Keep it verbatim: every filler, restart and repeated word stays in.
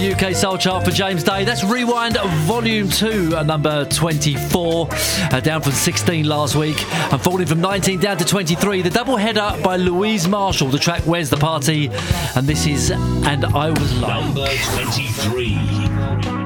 U K Soul Chart for James Day. That's Rewind Volume two, uh, number twenty-four, uh, down from sixteen last week and falling from nineteen down to twenty-three. The double header by Louise Marshall, the track Where's the Party, and this is And I Was Like. Number twenty-three.